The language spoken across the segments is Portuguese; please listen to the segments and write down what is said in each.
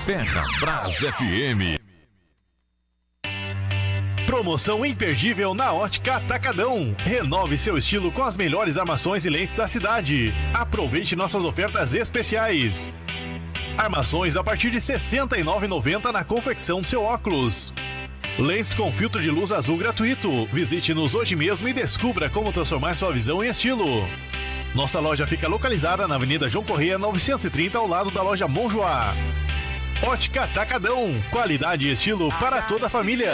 Ferrabras FM. Promoção imperdível na Ótica Atacadão. Renove seu estilo com as melhores armações e lentes da cidade. Aproveite nossas ofertas especiais. Armações a partir de R$ 69,90 na confecção do seu óculos. Lentes com filtro de luz azul gratuito. Visite-nos hoje mesmo e descubra como transformar sua visão em estilo. Nossa loja fica localizada na Avenida João Correia 930, ao lado da loja Monjoá. Ótica Atacadão. Qualidade e estilo para toda a família.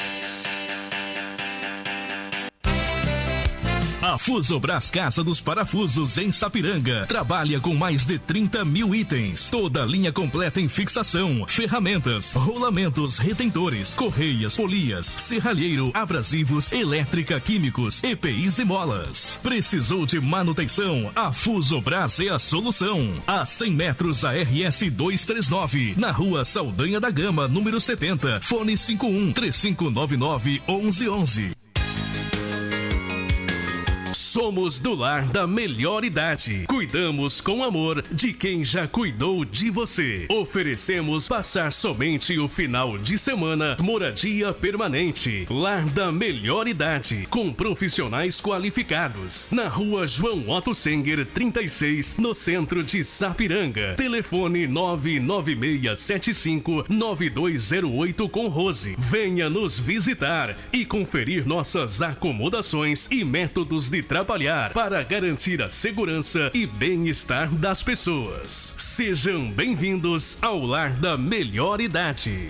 A Fusobras Casa dos Parafusos em Sapiranga trabalha com mais de 30 mil itens. Toda linha completa em fixação, ferramentas, rolamentos, retentores, correias, polias, serralheiro, abrasivos, elétrica, químicos, EPIs e molas. Precisou de manutenção? A Fusobras é a solução. A 100 metros a RS 239, na Rua Saldanha da Gama, número 70, fone 51 3599 1111. Somos do lar da melhor idade. Cuidamos com amor de quem já cuidou de você. Oferecemos passar somente o final de semana, moradia permanente. Lar da melhor idade, com profissionais qualificados. Na Rua João Otto Senger, 36, no centro de Sapiranga. Telefone 996759208 com Rose. Venha nos visitar e conferir nossas acomodações e métodos de trabalhar para garantir a segurança e bem-estar das pessoas. Sejam bem-vindos ao lar da melhor idade.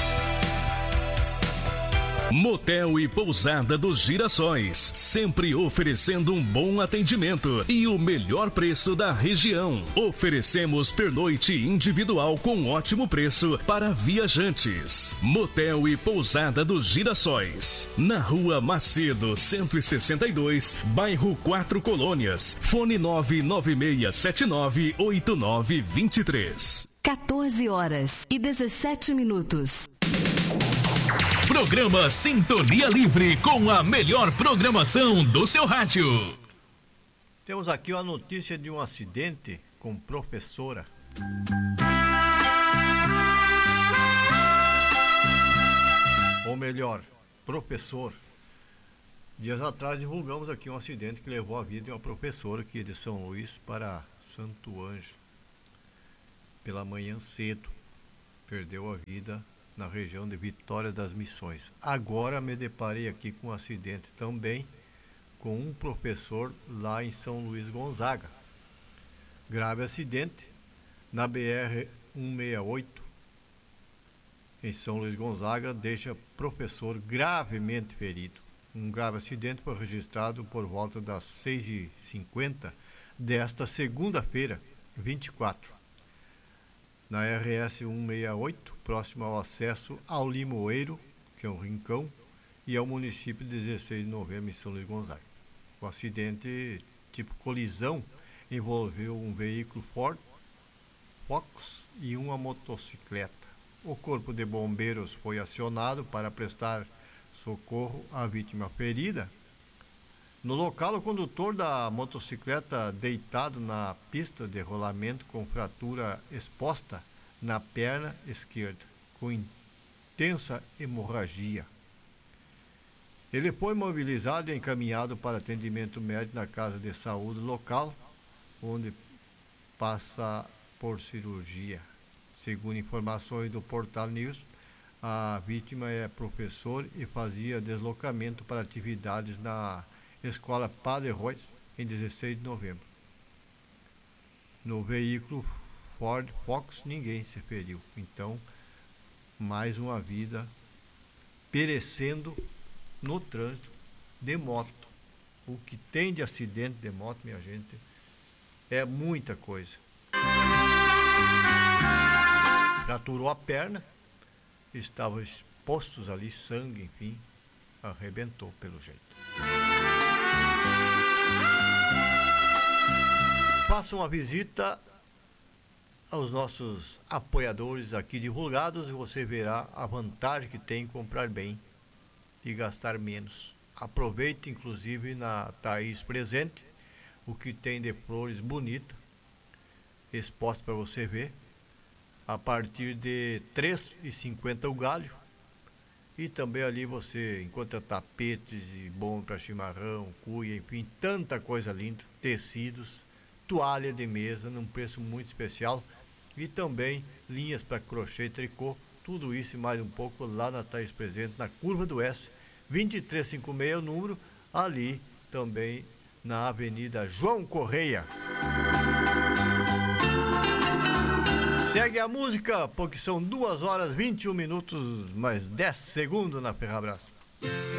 Motel e Pousada dos Girassóis, sempre oferecendo um bom atendimento e o melhor preço da região. Oferecemos pernoite individual com ótimo preço para viajantes. Motel e Pousada dos Girassóis, na Rua Macedo 162, bairro 4 Colônias. Fone 996798923. 14h17. Programa Sintonia Livre, com a melhor programação do seu rádio. Temos aqui uma notícia de um acidente com professora. Ou melhor, professor. Dias atrás divulgamos aqui um acidente que levou a vida de uma professora que ia de São Luís para Santo Ângelo. Pela manhã cedo, perdeu a vida na região de Vitória das Missões. Agora me deparei aqui com um acidente também com um professor lá em São Luís Gonzaga. Grave acidente na BR-168 em São Luís Gonzaga, deixa professor gravemente ferido. Um grave acidente foi registrado por volta das 6h50 desta segunda-feira, 24. Na RS 168, próximo ao acesso ao Limoeiro, que é um rincão, e ao município de 16 de novembro, em São Luís Gonzaga. O acidente, tipo colisão, envolveu um veículo Ford Focus e uma motocicleta. O corpo de bombeiros foi acionado para prestar socorro à vítima ferida. No local, o condutor da motocicleta, deitado na pista de rolamento com fratura exposta na perna esquerda, com intensa hemorragia. Ele foi mobilizado e encaminhado para atendimento médico na casa de saúde local, onde passa por cirurgia. Segundo informações do Portal News, a vítima é professor e fazia deslocamento para atividades na Escola Padre Royce, em 16 de novembro. No veículo Ford Focus ninguém se feriu. Então, mais uma vida perecendo no trânsito de moto. O que tem de acidente de moto, minha gente, é muita coisa. Fraturou a perna, estavam expostos ali, sangue, enfim, arrebentou pelo jeito. Faça uma visita aos nossos apoiadores aqui divulgados e você verá a vantagem que tem em comprar bem e gastar menos. Aproveite, inclusive, na Thaís Presente, o que tem de flores bonitas, expostas para você ver. a partir de R$ 3,50 o galho. E também ali você encontra tapetes e bom para chimarrão, cuia, enfim, tanta coisa linda, tecidos, toalha de mesa num preço muito especial e também linhas para crochê e tricô, tudo isso e mais um pouco lá na Thaís Presente, na Curva do Oeste, 2356 é o número, ali também na Avenida João Correia. Segue a música, porque são 2 horas 21 minutos mais 10 segundos na Ferrabras.